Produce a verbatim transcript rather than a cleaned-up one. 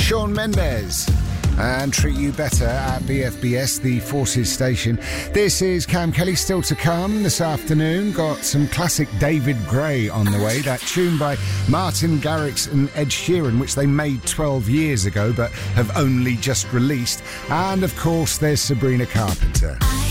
Shawn Mendes and Treat You Better at B F B S, the Forces station. This is Cam Kelly, still to come this afternoon. Got some classic David Gray on the way. That tune by Martin Garrix and Ed Sheeran, which they made twelve years ago but have only just released. And of course, there's Sabrina Carpenter.